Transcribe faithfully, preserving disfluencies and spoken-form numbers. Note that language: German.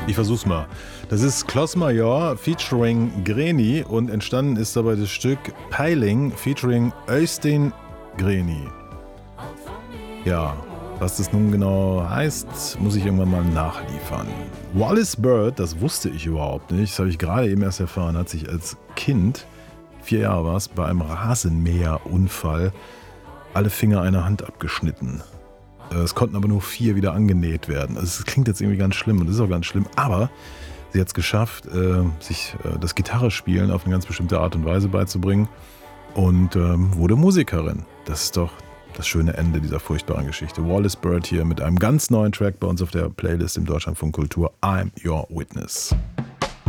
Ich versuch's mal. Das ist Kloss Major featuring Greni und entstanden ist dabei das Stück Peiling featuring Øystein Greni. Ja, was das nun genau heißt, muss ich irgendwann mal nachliefern. Wallace Bird, das wusste ich überhaupt nicht, das habe ich gerade eben erst erfahren, hat sich als Kind, vier Jahre war es, bei einem Rasenmäherunfall alle Finger einer Hand abgeschnitten. Es konnten aber nur vier wieder angenäht werden. Also es klingt jetzt irgendwie ganz schlimm und das ist auch ganz schlimm, aber sie hat es geschafft, sich das Gitarrespielen auf eine ganz bestimmte Art und Weise beizubringen und wurde Musikerin. Das ist doch das schöne Ende dieser furchtbaren Geschichte. Wallace Bird hier mit einem ganz neuen Track bei uns auf der Playlist im Deutschlandfunk Kultur. I'm Your Witness.